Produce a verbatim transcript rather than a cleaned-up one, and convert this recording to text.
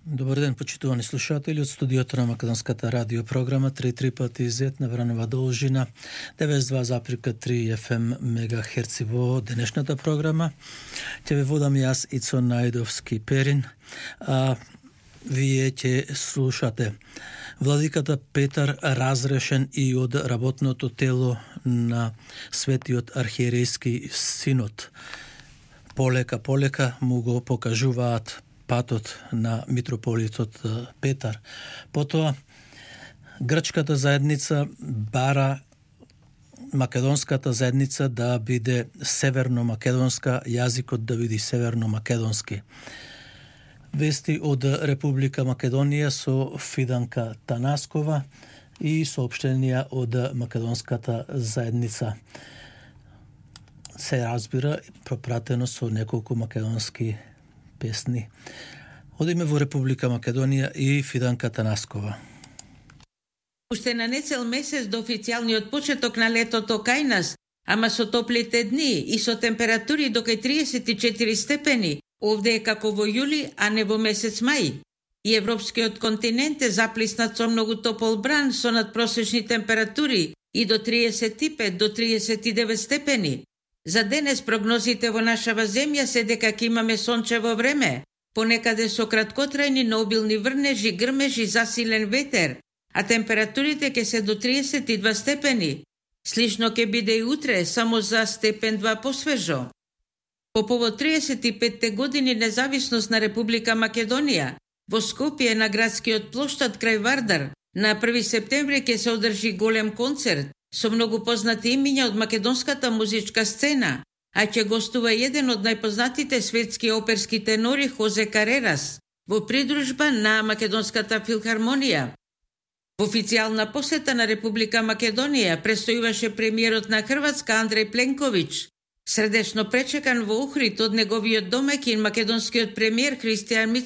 Добар ден, почитувани слушатели од студиото на Македонската радиопрограма три три пати зет на вранова должина деветдесет и два запирка три еф ем мегахерци во денешната програма. Ќе ве водам јас Ицо Најдовски Перин, а вие ќе слушате Владиката Петар разрешен и од работното тело на Светиот архиерејски синод. Полека, полека му го покажуваат патот на митрополитот Петар. Потоа, грчката заедница бара македонската заедница да биде северно-македонска, јазикот да биде северно-македонски. Вести од Република Македонија со Фиданка Танаскова и соопштенија од македонската заедница. Се разбира, пропратено со неколку македонски песни. Одиме во Република Македонија и Фиданка Танаскова. Уште на нецел месец до официјалниот почеток на летото кај нас, ама со топлите дни и со температури до кај триесет и четири степени, овде е како во јули, а не во месец мај. И европскиот континент е заплиснат со многу топол бран со надпросечни температури и до триесет и пет до триесет и девет степени. За денес прогнозите во нашава земја се дека ќе имаме сончево време, понекаде со краткотрајни наобилни врнежи, грмежи, засилен ветер, а температурите ќе се до триесет и два степени. Слично ќе биде и утре, само за степен два посвежо. По повод триесет и петте години независност на Република Македонија, во Скопје на градскиот плоштад крај Вардар, на први септември ќе се одржи голем концерт со многу познати имиња од македонската музичка сцена, а ќе гостува еден од најпознатите светски оперски тенори Хозе Карерас, во придружба на Македонската филхармонија. Во официјална посета на Република Македонија престојуваше премиерот на Хрватска Андреј Пленковиќ, средечно пречекан во Охрид од неговиот домаќин македонскиот премиер Христијан